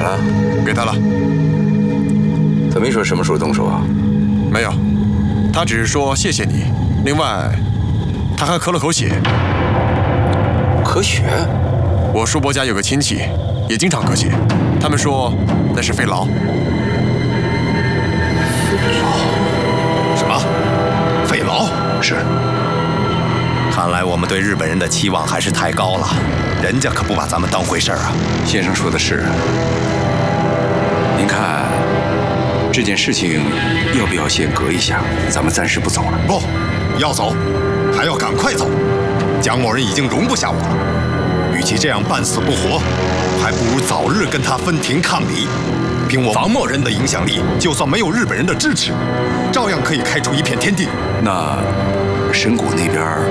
钱了？ 给他了。 他没说什么时候动手啊？ 没有，他只是说谢谢你。另外，他还咳了口血。 咳血？ 我叔伯家有个亲戚，也经常咳血。他们说那是肺痨。 什么？肺痨？ 是。 看来我们对日本人的期望还是太高了，人家可不把咱们当回事儿啊。 先生说的是。您看，这件事情要不要先搁一下？咱们暂时不走了。 不，要走，还要赶快走。蒋某人已经容不下我了，与其这样半死不活，还不如早日跟他分庭抗礼。凭我王某人的影响力，就算没有日本人的支持，照样可以开出一片天地。 那神谷那边